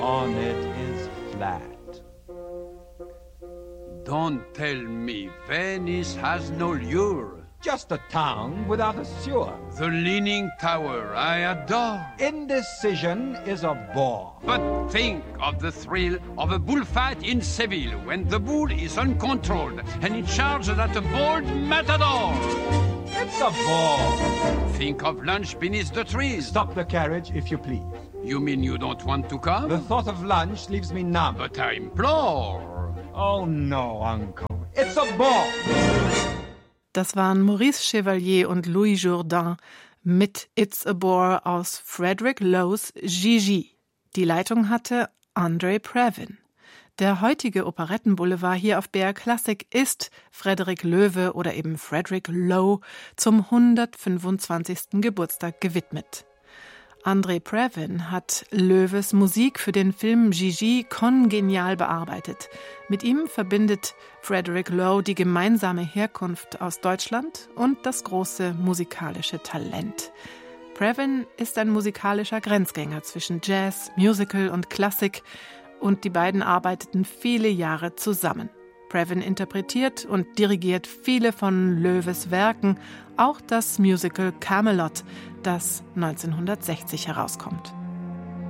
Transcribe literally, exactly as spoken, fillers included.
on it is flat. Don't tell me Venice has no lure. Just a town without a sewer. The Leaning Tower I adore. Indecision is a bore. But think of the thrill of a bullfight in Seville when the bull is uncontrolled and it charges at a bold matador. It's a bore. Think of lunch beneath the trees. Stop the carriage, if you please. You mean you don't want to come? The thought of lunch leaves me numb. But I implore. Oh no, Uncle. It's a bore. Das waren Maurice Chevalier und Louis Jourdain mit It's a Bore aus Frederick Lowe's Gigi. Die Leitung hatte Andre Previn. Der heutige Operettenboulevard hier auf B R Classic ist Frederick Loewe oder eben Frederick Lowe zum hundertfünfundzwanzigsten Geburtstag gewidmet. Andre Previn hat Loewes Musik für den Film Gigi kongenial bearbeitet. Mit ihm verbindet Frederick Lowe die gemeinsame Herkunft aus Deutschland und das große musikalische Talent. Previn ist ein musikalischer Grenzgänger zwischen Jazz, Musical und Klassik und die beiden arbeiteten viele Jahre zusammen. Previn interpretiert und dirigiert viele von Loewes Werken, auch das Musical Camelot, das neunzehnhundertsechzig herauskommt.